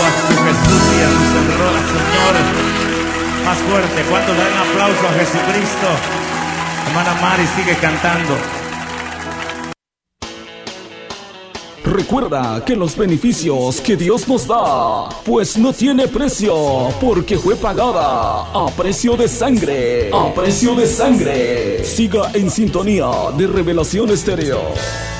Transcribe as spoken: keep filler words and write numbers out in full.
su Jesús y a su Señor. Más fuerte, ¿cuántos dan aplauso a Jesucristo? Hermana Mari sigue cantando. Recuerda que los beneficios que Dios nos da, pues no tiene precio, porque fue pagada a precio de sangre, a precio de sangre. Siga en sintonía de Revelación Estéreo.